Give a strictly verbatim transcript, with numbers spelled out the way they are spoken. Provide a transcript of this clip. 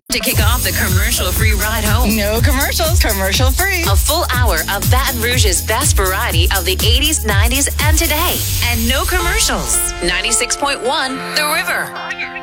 To kick off the commercial-free ride home. No commercials, commercial-free. A full hour of Baton Rouge's best variety of the eighties, nineties, and today. And no commercials. ninety-six point one, The River.